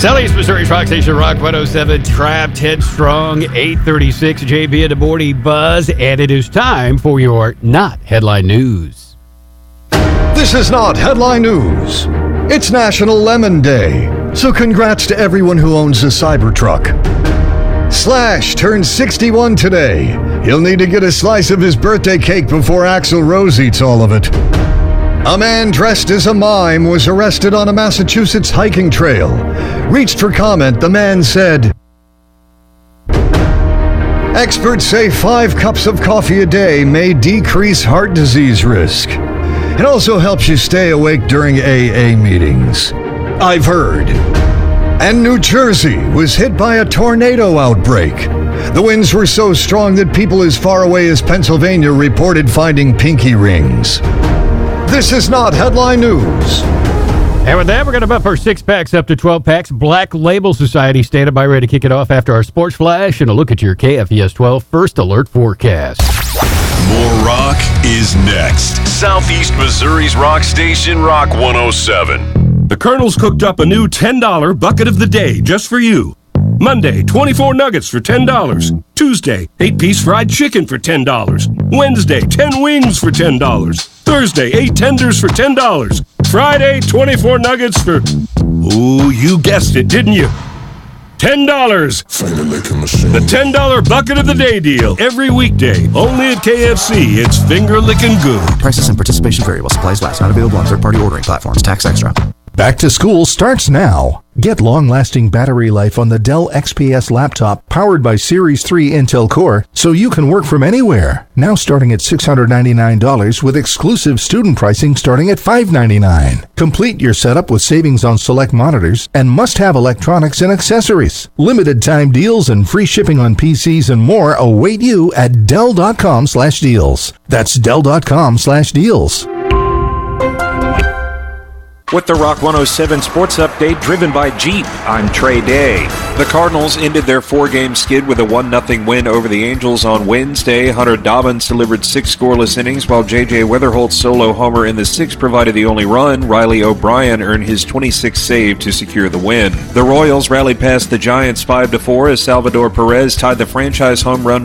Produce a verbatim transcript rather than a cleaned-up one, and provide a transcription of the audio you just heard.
Southeast Missouri's Rock Station, Rock one oh seven, Trapped Headstrong, eight thirty-six, J B and the Morning Buzz, and it is time for your Not Headline News. This is not headline news. It's National Lemon Day, so congrats to everyone who owns a Cybertruck. Slash turns sixty-one today. He'll need to get a slice of his birthday cake before Axl Rose eats all of it. A man dressed as a mime was arrested on a Massachusetts hiking trail. Reached for comment, the man said, "Experts say five cups of coffee a day may decrease heart disease risk. It also helps you stay awake during A A meetings. I've heard." And New Jersey was hit by a tornado outbreak. The winds were so strong that people as far away as Pennsylvania reported finding pinky rings. This is not headline news. And with that, we're going to bump our six packs up to twelve packs. Black Label Society standing by ready to kick it off after our sports flash and a look at your K F E S twelve First Alert forecast. More rock is next. Southeast Missouri's rock station, Rock one oh seven. The Colonel's cooked up a new ten dollar bucket of the day just for you. Monday, twenty-four nuggets for ten dollars. Tuesday, eight-piece fried chicken for ten dollars. Wednesday, ten wings for ten dollars. Thursday, eight tenders for ten dollars. Friday, twenty-four nuggets for... Ooh, you guessed it, didn't you? ten dollars. The ten dollar bucket of the day deal. Every weekday. Only at K F C. It's finger-licking good. Prices and participation vary while supplies last. Not available on third-party ordering platforms. Tax extra. Back to school starts now. Get long-lasting battery life on the Dell X P S laptop powered by Series three Intel Core so you can work from anywhere. Now starting at six hundred ninety-nine dollars with exclusive student pricing starting at five hundred ninety-nine dollars. Complete your setup with savings on select monitors and must-have electronics and accessories. Limited time deals and free shipping on P Cs and more await you at Dell.com slash deals. That's Dell.com slash deals. With the Rock one oh seven Sports Update driven by Jeep, I'm Trey Day. The Cardinals ended their four-game skid with a one nothing win over the Angels on Wednesday. Hunter Dobbins delivered six scoreless innings, while J J Weatherholt's solo homer in the sixth provided the only run. Riley O'Brien earned his twenty-sixth save to secure the win. The Royals rallied past the Giants five to four as Salvador Perez tied the franchise home run